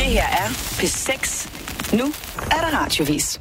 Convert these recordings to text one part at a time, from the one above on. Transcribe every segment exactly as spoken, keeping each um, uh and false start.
Det her er P seks. Nu er der radiovis.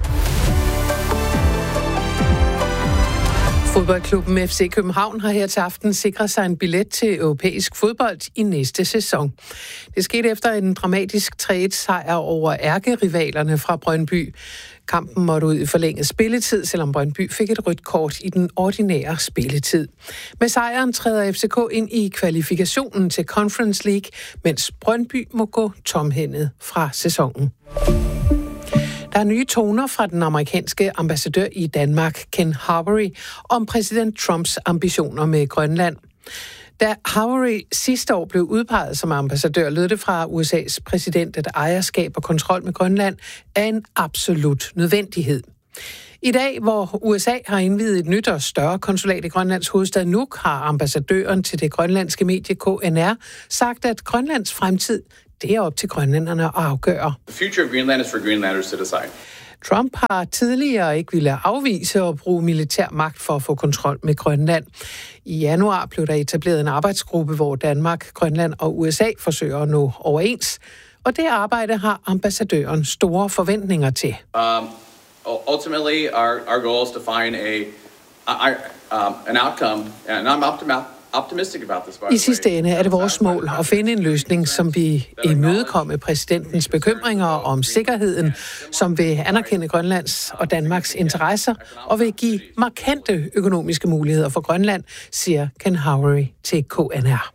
Fodboldklubben F C København har her til aften sikret sig en billet til europæisk fodbold i næste sæson. Det skete efter en dramatisk tre et sejr over ærkerivalerne fra Brøndby. Kampen måtte ud i forlænget spilletid, selvom Brøndby fik et rødt kort i den ordinære spilletid. Med sejren træder F C K ind i kvalifikationen til Conference League, mens Brøndby må gå tomhændet fra sæsonen. Der er nye toner fra den amerikanske ambassadør i Danmark, Ken Havery, om præsident Trumps ambitioner med Grønland. Da Havery sidste år blev udpeget som ambassadør, lød det fra U S A's præsident, at ejerskab og kontrol med Grønland er en absolut nødvendighed. I dag, hvor U S A har indviet et nyt og større konsulat i Grønlands hovedstad Nuuk, har ambassadøren til det grønlandske medie K N R sagt, at Grønlands fremtid, det er op til grønlænderne at afgøre. The future of Greenland is for Greenlanders to decide. Trump har tidligere ikke ville afvise at bruge militær magt for at få kontrol med Grønland. I januar blev der etableret en arbejdsgruppe, hvor Danmark, Grønland og U S A forsøger at nå overens. Og det arbejde har ambassadøren store forventninger til. Um, ultimately, our, our goal is to find a, a, um, an outcome, and I'm optimistic. I sidste ende er det vores mål at finde en løsning, som vil imødekomme præsidentens bekymringer om sikkerheden, som vil anerkende Grønlands og Danmarks interesser og vil give markante økonomiske muligheder for Grønland, siger Ken Havery til K N R.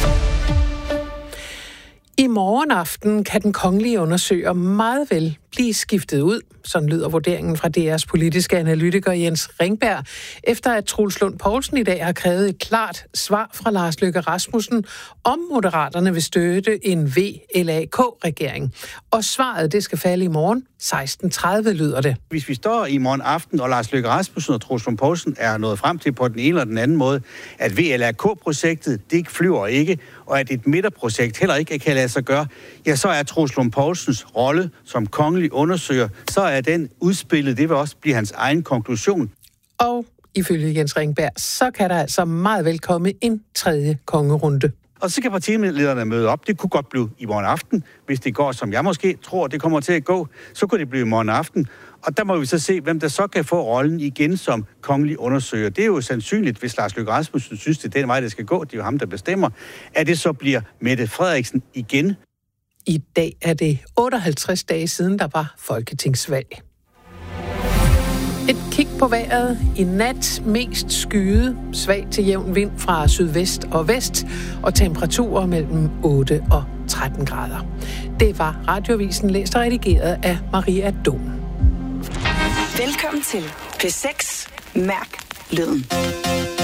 I morgen aften kan den kongelige undersøger meget vel blive skiftet ud. Sådan lyder vurderingen fra D R's politiske analytiker Jens Ringberg, efter at Troels Lund Poulsen i dag har krævet et klart svar fra Lars Løkke Rasmussen, om Moderaterne vil støtte en V L A K-regering. Og svaret, det skal falde i morgen. seksten tredive lyder det. Hvis vi står i morgen aften, og Lars Løkke Rasmussen og Troels Lund Poulsen er nået frem til på den ene eller den anden måde, at V L A K-projektet, det ikke flyver ikke, og at et midterprojekt heller ikke kan lade sig gøre, ja, så er Troels Lund Poulsens rolle som kongelig undersøger, så er den udspillet, det vil også blive hans egen konklusion. Og ifølge Jens Ringberg, så kan der altså meget vel komme en tredje kongerunde. Og så kan partilederne møde op. Det kunne godt blive i morgen aften. Hvis det går, som jeg måske tror, det kommer til at gå, så kunne det blive i morgen aften. Og der må vi så se, hvem der så kan få rollen igen som kongelig undersøger. Det er jo sandsynligt, hvis Lars Løkke Rasmussen synes, det er den vej, det skal gå. Det er jo ham, der bestemmer. At det så bliver Mette Frederiksen igen. I dag er det otteoghalvtreds dage siden, der var folketingsvalg. Et kig på vejret. I nat mest skyet, svag til jævn vind fra sydvest og vest, og temperaturer mellem otte og tretten grader. Det var Radioavisen, læst og redigeret af Maria Dom. Velkommen til P seks. Mærk lyden.